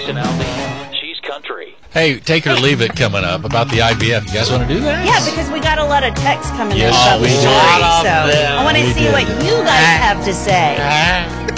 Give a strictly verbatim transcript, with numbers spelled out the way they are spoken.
Alvin. She's country. Hey, take it or leave it coming up about the I B F. You guys want to do that? Yeah, because we got a lot of texts coming Yes, in about we the do. story, A lot so of them. I want to We see do. what you guys have to say.